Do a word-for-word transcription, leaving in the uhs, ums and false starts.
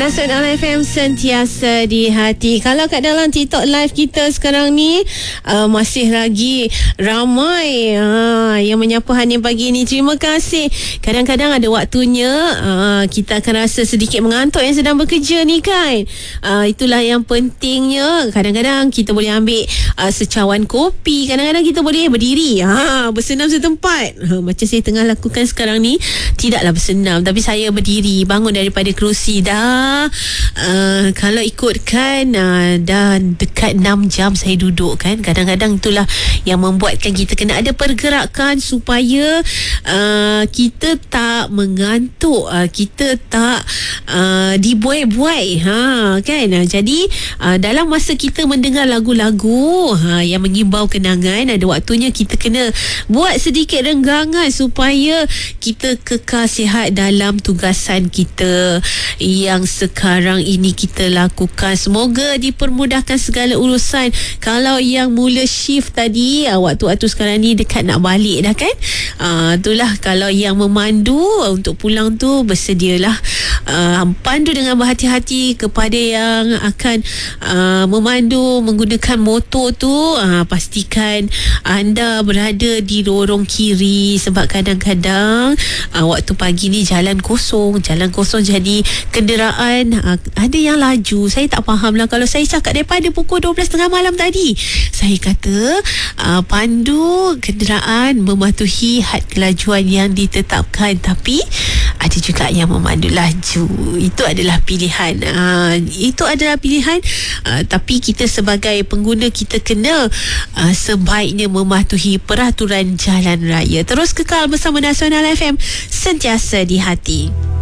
Nasional F M sentiasa di hati. Kalau kat dalam TikTok live kita sekarang ni uh, masih lagi ramai uh, yang menyapa Hanin pagi ni. Terima kasih. Kadang-kadang ada waktunya uh, kita akan rasa sedikit mengantuk yang sedang bekerja ni kan. Uh, itulah yang pentingnya. Kadang-kadang kita boleh ambil uh, secawan kopi. Kadang-kadang kita boleh berdiri, ha, bersenam setempat. Uh, macam saya tengah lakukan sekarang ni, tidaklah bersenam tapi saya berdiri, bangun daripada kerusi. Dah uh, kalau ikutkan uh, dah dekat enam jam saya duduk kan. Kadang-kadang itulah yang membuatkan kita kena ada pergerakan supaya uh, kita tak mengantuk, uh, kita tak uh, dibuai-buai, ha, kan. Jadi uh, dalam masa kita mendengar lagu-lagu ha, yang mengimbau kenangan, ada waktunya kita kena buat sedikit renggangan supaya kita kekal sihat dalam tugasan kita yang sekarang ini kita lakukan. Semoga dipermudahkan segala urusan. Kalau yang mula shift tadi, uh, waktu-waktu sekarang ni dekat nak balik dah kan. Uh, itulah kalau yang memandu uh, untuk pulang tu, bersedialah uh, pandu dengan berhati-hati kepada yang akan uh, memandu menggunakan motor tu. Uh, pastikan anda berada di lorong kiri, sebab kadang-kadang uh, waktu pagi ni jalan kosong, jalan kosong jadi kenderaan uh, ada yang laju. Saya tak faham lah. Kalau saya cakap daripada pukul dua belas tiga puluh malam tadi, saya kata uh, pandu kenderaan mematuhi had kelajuan yang ditetapkan, tapi ada juga yang memandu laju. Itu adalah pilihan, uh, itu adalah pilihan uh, tapi kita sebagai pengguna, kita kena uh, sebaiknya mematuhi peraturan jalan raya. Terus kekal bersama Nasional F M, sentiasa di hati.